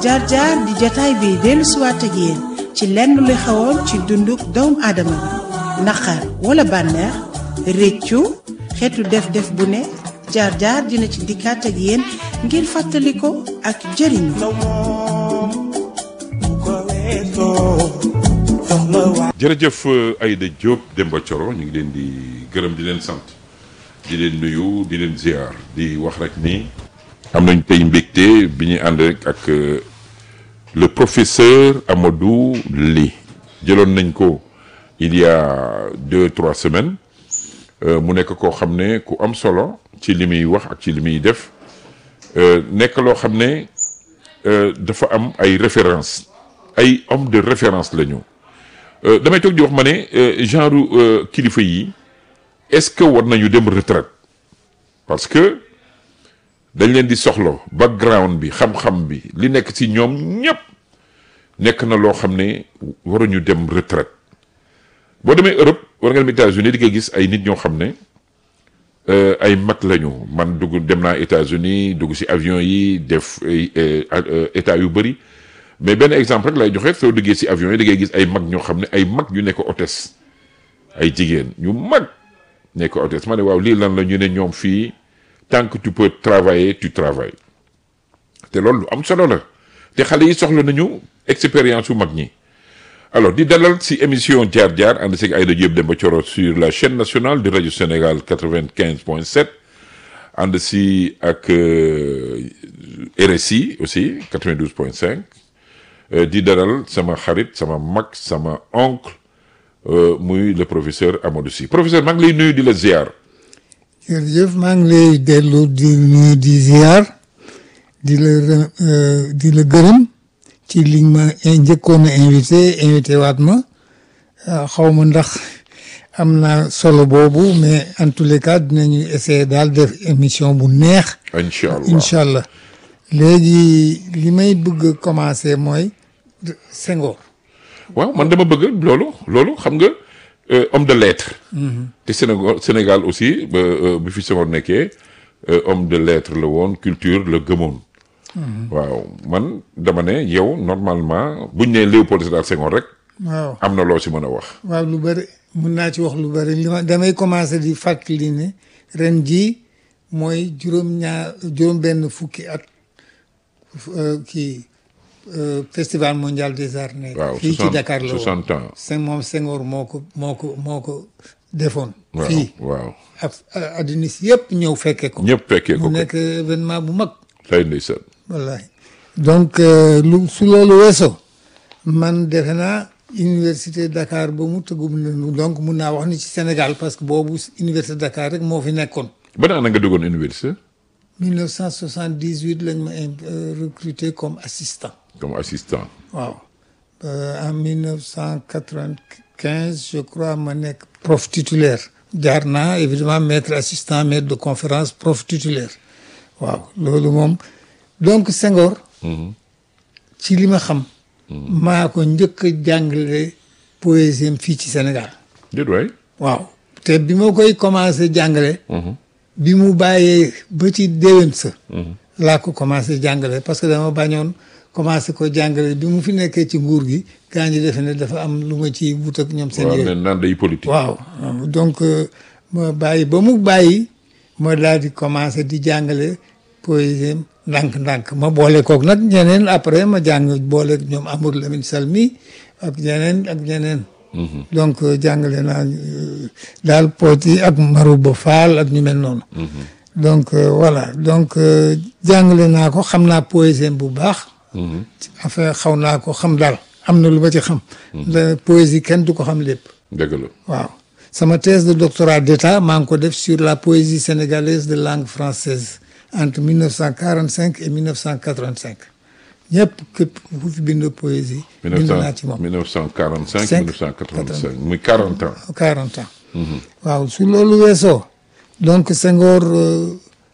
jaar-jaar di jataay bi dellu siwaat ak yéen ci lenn li xewoon ci dunduk doomu aadama bi naqar wala bànneex réccu xeetu def-def bu ne jaar-jaar dina ci dikkaat ak yéen ngir fàttali ko ak jëriñu. jërëjëf Aïda Diop Demba Thioro ñu ngi leen di gërëm di leen sant di leen nuyu di leen ziar di wax rek ni am nañ tey mbégte bi ñuy ànd rek ak le professeur Amadou Ly jëloon nañ ko il y a 2-3 semaines mu nekk koo xam ne ku am solo ci li muy wax ak ci li muy def nekk loo xam ne dafa am ay références ay hommes de référence la ñu damay toog di wax ma ne genre kilifa yi est-ce que war nañu dem retraite parce que dañ leen di soxla background bi xam-xam bi li nekk ci ñoom ñëpp nekk na loo xam ne waruñu dem retraite boo demee Europe war nga dem États-Unis di nga gis ay nit ñoo xam ne ay mag lañu man dem naa États-Unis dugg ci avion yi def état yu bëri mais benn exemple rek lay joxe soo duggee ci avion yi da ngay gis ay mag ñoo xam ne ay mag ñu nekk hôtesse ay jigéen ñu mag nekk hôtesse ma ne waaw lii lan la ñu ne ñoom fii tant que tu peux travailler tu travailles te loolu lu am solo la te xale yi soxla nañu expérience yu mag ñi alors di dalal ci émission jaar-jaar ànd ci Aïda Diop Demba Thioro sur la chaîne nationale de Radio Sénégal 95.7 ànd ci ak RSI aussi 92.5 di dalal sama xarit sama mag sama oncle muy le professeur Amadou Sy professeur maa ngi lay nuyu di la ziar. jërëjëf maa ngi lay dellu di nuyu di ziar di la gërëm ci liñ ma njëkkoon a invité waat ma xaw ma ndax am na solo boobu mais en tous les cas dinañu essayer daal def émission bu neex. incha allah léegi li may bëgg commencer mooy Senghor. waaw man dama bëgg loolu xam nga homme de lettres. te Sénégal aussi bi fi Senghor nekkee homme de lettres la woon culture la gëmoon. waaw man dama ne yow normalement buñ ne Léopold Sédar Senghor rek. waaw am na loo ci mën a wax. waaw lu bëri mun naa ci wax lu bëri damay commencer di fàttali ne ren jii mooy juróom benn fukki at festival mondial des arts nègres. waaw fii ci Dakar la woon 60 ans. moom Senghor moo ko defoon. waaw fii waaw. adduna si yëpp ñëw fekke ko. ñëpp fekkee ko mu nekk événement bu mag. tey ndeysaan. wallahi donc su loolu weesoo man defe naa université Dakar ba mu tëggum donc mun naa wax ni ci Sénégal parce que boobu université Dakar rek moo fi nekkoon. ban année nga duggoon université. 1978 lañ ma recruté comme assistant. comme assistant. waaw en 1995 je crois ma nekk prof titulaire. jaar naa évidemment maître assistant maître de conférence prof titulaire. waaw loolu moom donc Senghor. ci li ma xam. maa ko njëkk a jàngale poésie fii ci Sénégal. déet waay. waaw te bi ma koy commencé jàngale. bi mu bàyyee ba ci déwén sa. laa ko commencé jàngale parce que dama bañoon commencé ko jàngale bi mu fi nekkee ci nguur gi gaa ñi defe ne dafa am lu ma ci wut ak ñoom seen yooyu. waaw naan day politique. waaw donc ma bàyyi ba mu bàyyi ma daal di commencé di jàngale poésie ndànk-ndànk ma boole kook nag ñeneen après ma jàng boole ñoom Amadou Lamine Salmi ak ñeneen. donc jàngale naa daal poète yi ak Marouba Fall ak ñu mel noonu. donc voilà donc jàngale naa ko xam naa poésie bu baax. enfin xaw naa ko xam daal am na lu ma ci xam. la poésie kenn du ko xam lépp. dëgg la waaw sama thèse de doctorat d'état maa ngi ko def sur la poésie sénégalaise de langue française entre 1945 et 1985. ñëpp képp ku fi bind poésie. bind naa ci moom 1945 1985 muy 40 ans. 40 ans. waaw su loolu weesoo. donc Senghor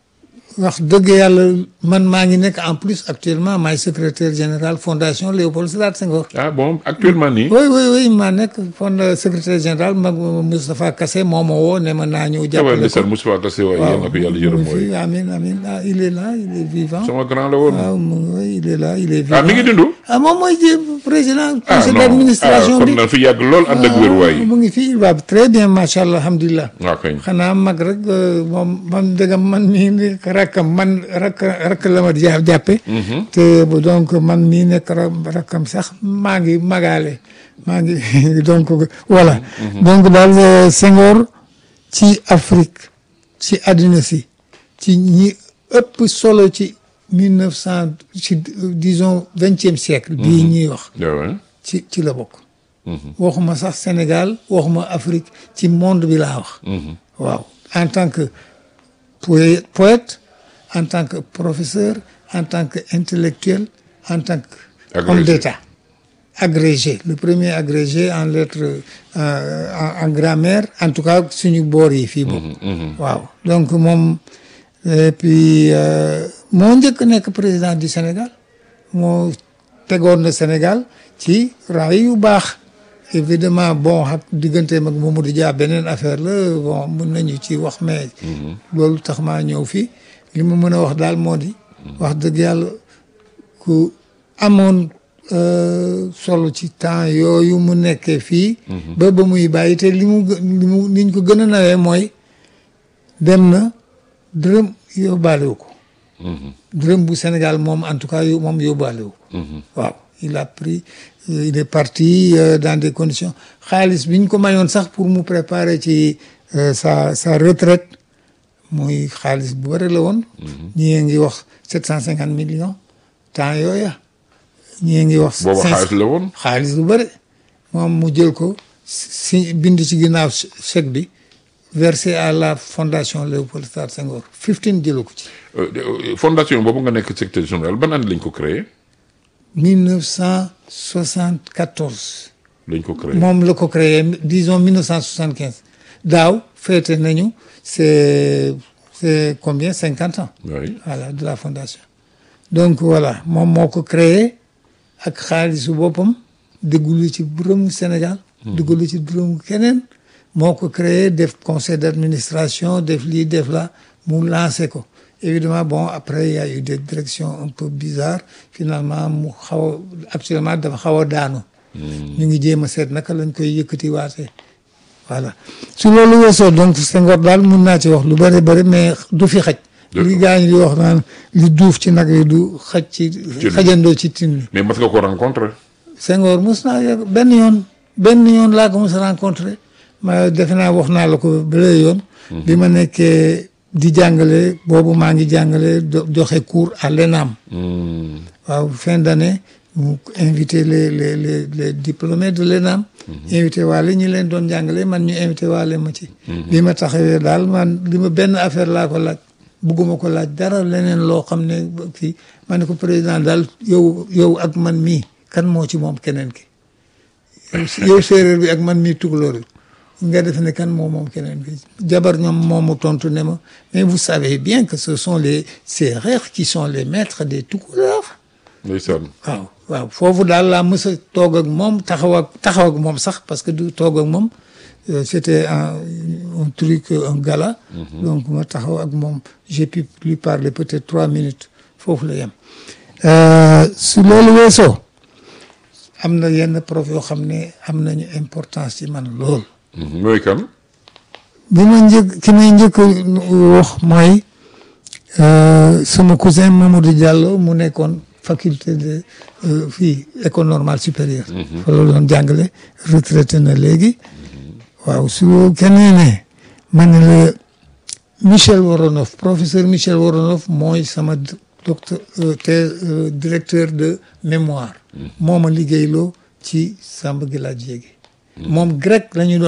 wax dëgg yàlla man maa ngi nekk en plus actuellement maay secrétaire général fondation Léopold Sédar Senghor. ah bon actuellement nii. oui maa nekk secrétaire général mag Moustapha Kassé moo ma woo ne ma naa ñëw jàppale ko. Moustapha Kassé waaye yéen a ko yàlla yërëm mooy. amiin il est là il est vivant. sama grand la woon. waaw il est là il est vivant. ah mi ngi dund. moom mooy président. conseil d'administration bi kon na fi yàgg lool ànd ak wér waay. mu ngi fi il va très bien macha allah alhamdulilah. waaw kay. xanaa mag rek moom man dëggam man mii nekk rakkam man rakk la ma jàppe te donc man mii nekk rakkam sax maa ngi magaale maa ngi donc voilà. donc daal Senghor ci Afrique ci àddina si ci ñi ëpp solo ci 1900 ci disons 20e siècle. bii ñuy wax. ci la bokk. waxuma sax Sénégal waxuma Afrique ci monde bi laa wax. waaw en tant que poète en tant que professeur en tant que intellectuel en tant que homme d'État agrégé le premier agrégé en lettres en grammaire en tout cas suñu boor yi fii boobu. waaw donc moom et puis moo njëkk nekk président du Sénégal moo tegoon na Sénégal ci raay yu baax. évidemment bon ak digganteem ak Mamadou Dia beneen affaire la bon mun nañu ci wax mais. loolu tax maa ñëw fii li ma mën a wax daal moo di. wax dëgg yàlla ku amoon solo ci temps yooyu mu nekkee fii. ba muy bàyyi te liñ ko gën a nawee mooy dem na dërëm yóbbaalewu ko. dërëm bu Sénégal moom en tout cas moom yóbbaalewu ko. waaw il a pris. il est parti dans des conditions xaalis bi ñu ko mayoon sax pour mu préparer ci sa retraite muy xaalis bu bëri la woon. ñii ngi wax 750 millions temps yooya. ñii ngi wax. boobu xaalis la woon. xaalis bu bëri moom mu jël ko si bind ci ginnaaw chèque bi versé à la fondation Léopold Sédar Senghor 15 jëlu ko ci. fondation boobu nga nekk secrétaire général ban année lañ ko créé. 1974. lañ ko créé moom la ko créé disons 1975 daaw féete nañu c'est combien 50 ans. oui voilà de la fondation. donc voilà moom moo ko créé ak xaalisu boppam déggulu ci dërëmu Sénégal. déggulu ci dërëmu keneen. moo ko créé def conseil d'administration def lii def la mu lancé ko. évidemment bon après il y a eu des directions un peu bizarres finalement mu xaw a absolument dafa xaw a daanu. ñu ngi jéem a seet naka lañ koy yëkkati waatee voilà. su loolu weesoo donc Senghor daal mun naa ci wax lu bëri bëri mais du fi xaj. li gaa ñi di wax naan li duuf ci nag yi du xaj ci. xajandoo ci tin bi. mais mas nga ko rencontré. Senghor mos naa benn yoon laa ko mos a rencontré ma defe naa wax naa la ko bële yoon. bi ma nekkee. di jàngale boobu maa ngi jàngale joxe cours à l'ENAM. waaw fin d'année mu invité les diplômés de l'ENAM. invité waale ñi leen doon jàngale man ñu invité waale ma ci. bi ma taxawee daal man li ma benn affaire laa ko laaj bugguma ko laaj dara leneen loo xam ne fii ma ne ko président daal yow ak man mii kan moo ci moom keneen ki yow séeréer bi ak man mii tukulóor bi nga def ne kan moom keneen ki jabar ñoom moomu tontu ne ma mais vous savez bien que ce sont les Sérères qui sont les maîtres des Tukulóor. ndeysaan. waaw foofu daal laa mës a toog ak moom taxaw ak moom sax parce que du toog ak moom c'était un truc un gala. donc ma taxaw ak moom j'ai pu lui parler peut-être 3 minutes foofu la yem. su loolu weesoo am na yenn prof yoo xam ne am nañu importance ci man lool. mooy kan. ki may njëkk wax mooy sama cousin Mamadou Diallo mu nekkoon faculté de fii école normale supérieure. fa la doon jàngale retraité na léegi. waaw su keneen ne ma ne la Michel Voronoff professeur Michel Voronoff mooy sama directeur de mémoire. moo ma liggéeyloo ci Samba Gilad Diégué. moom grec la ñu doon